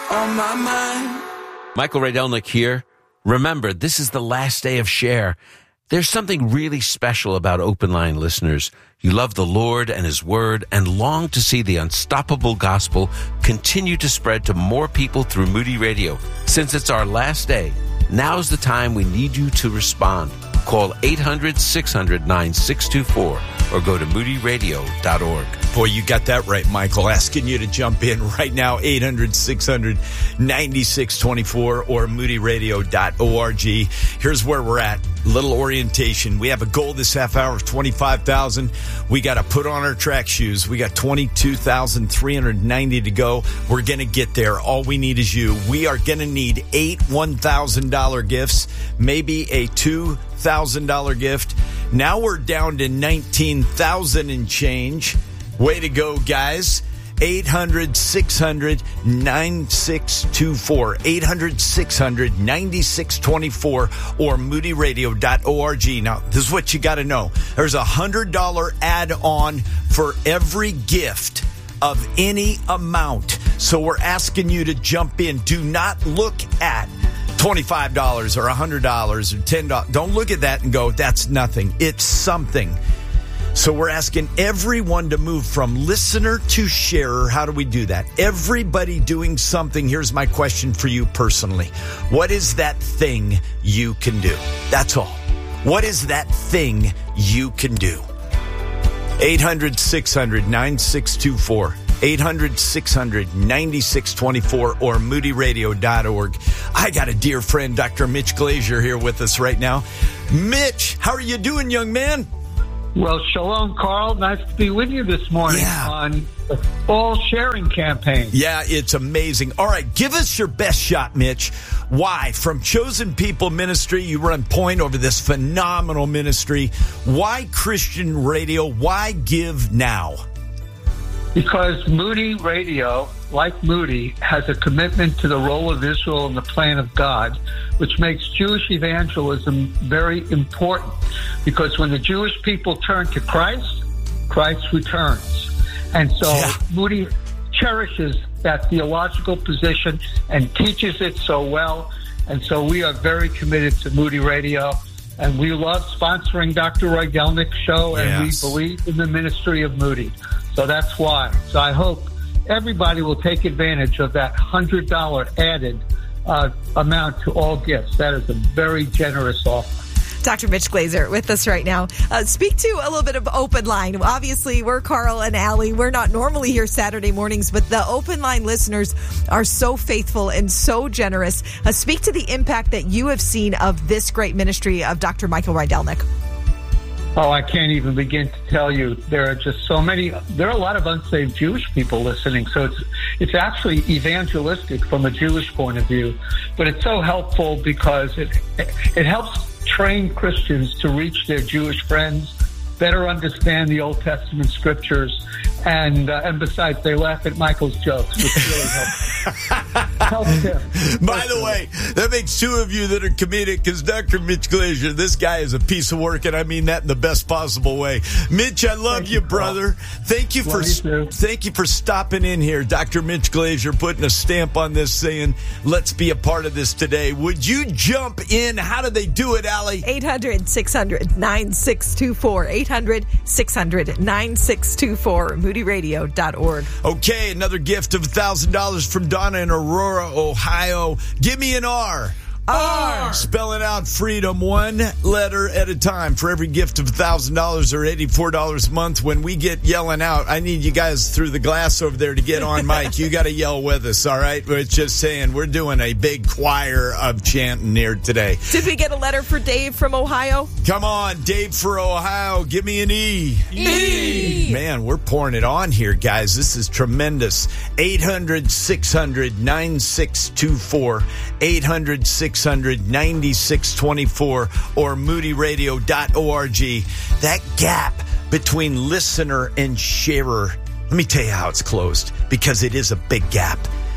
on my mind. Michael Rydelnik here. Remember, this is the last day of Share. There's something really special about Open Line listeners. You love the Lord and His Word and long to see the unstoppable gospel continue to spread to more people through Moody Radio. Since it's our last day, now's the time we need you to respond. Call 800-600-9624 or go to moodyradio.org. Boy, you got that right, Michael. Asking you to jump in right now, 800-600-9624 or moodyradio.org. Here's where we're at. Little orientation. We have a goal this half hour of $25,000. We got to put on our track shoes. We got 22,390 to go. We're going to get there. All we need is you. We are going to need 8 $1,000 gifts, maybe a $2,000 gift. Now we're down to 19,000 and change. Way to go, guys. 800-600-9624. 800-600-9624 or moodyradio.org. Now, this is what you got to know. There's a $100 add-on for every gift of any amount. So we're asking you to jump in. Do not look at $25 or $100 or $10. Don't look at that and go, that's nothing. It's something. So we're asking everyone to move from listener to sharer. How do we do that? Everybody doing something. Here's my question for you personally. What is that thing you can do? That's all. What is that thing you can do? 800-600-9624. 800-600-9624 or moodyradio.org. I got a dear friend, Dr. Mitch Glazier, here with us right now. Mitch, how are you doing, young man? Well, shalom, Carl. Nice to be with you this morning on the Fall Sharing Campaign. Yeah, it's amazing. All right, give us your best shot, Mitch. Why? From Chosen People Ministry, you run point over this phenomenal ministry. Why Christian radio? Why give now? Because Moody Radio, like Moody, has a commitment to the role of Israel in the plan of God, which makes Jewish evangelism very important. Because when the Jewish people turn to Christ, Christ returns. And so Moody cherishes that theological position and teaches it so well. And so we are very committed to Moody Radio. And we love sponsoring Dr. Rydelnik's show, and we believe in the ministry of Moody. So that's why. So I hope everybody will take advantage of that $100 added amount to all gifts. That is a very generous offer. Dr. Mitch Glazier with us right now. Speak to a little bit of Open Line. Obviously, we're Carl and Allie. We're not normally here Saturday mornings, but the Open Line listeners are so faithful and so generous. Speak to the impact that you have seen of this great ministry of Dr. Michael Rydelnik. Oh, I can't even begin to tell you. There are just so many. There are a lot of unsaved Jewish people listening, so it's actually evangelistic from a Jewish point of view. But it's so helpful because it helps train Christians to reach their Jewish friends, better understand the Old Testament scriptures, and besides, they laugh at Michael's jokes, which really helps him. By the way, that makes two of you that are comedic, because Dr. Mitch Glazier, this guy is a piece of work, and I mean that in the best possible way. Mitch, I love you, brother. Thank you for stopping in here. Dr. Mitch Glazier putting a stamp on this, saying, let's be a part of this today. Would you jump in? How do they do it, Allie? 800-600-9624. 800-600-9624. moodyradio.org. Okay, another gift of $1,000 from Donna in Aurora, Ohio. Give me an R. R. Spell it out, freedom, one letter at a time. For every gift of $1,000 or $84 a month, when we get yelling out, I need you guys through the glass over there to get on mic. You got to yell with us, all right? We're just saying we're doing a big choir of chanting here today. Did we get a letter for Dave from Ohio? Come on, Dave for Ohio. Give me an E. E. Man, we're pouring it on here, guys. This is tremendous. 800-600-9624. 800-600-9624 or moodyradio.org. That gap between listener and sharer, let me tell you how it's closed, because it is a big gap.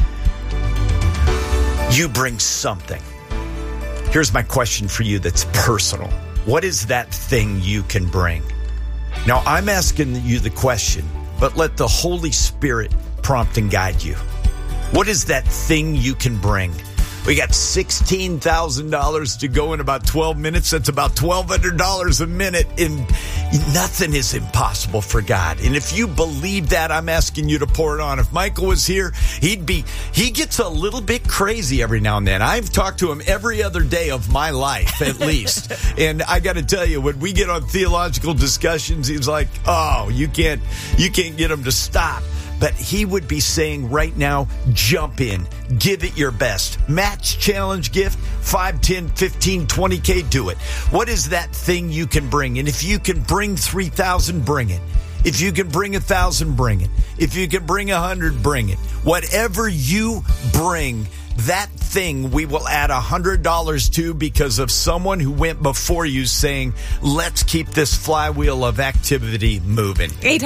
You bring something. Here's my question for you that's personal. What is that thing you can bring? Now, I'm asking you the question, but let the Holy Spirit prompt and guide you. What is that thing you can bring? We got $16,000 to go in about 12 minutes. That's about $1,200 a minute. And nothing is impossible for God. And if you believe that, I'm asking you to pour it on. If Michael was here, he gets a little bit crazy every now and then. I've talked to him every other day of my life, at least. And I got to tell you, when we get on theological discussions, he's like, oh, you can't get him to stop. But he would be saying right now, jump in, give it your best. Match challenge gift, 5, 10, 15, 20K, do it. What is that thing you can bring? And if you can bring 3,000, bring it. If you can bring 1,000, bring it. If you can bring 100, bring it. Whatever you bring, that thing we will add $100 to because of someone who went before you saying, let's keep this flywheel of activity moving.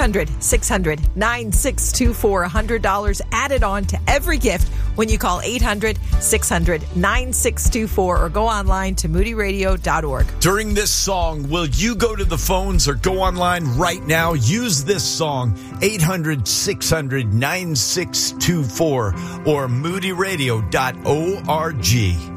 800-600-9624. $100 added on to every gift when you call 800-600-9624 or go online to moodyradio.org. During this song, will you go to the phones or go online right now? Use this song, 800-600-9624 or moodyradio.org.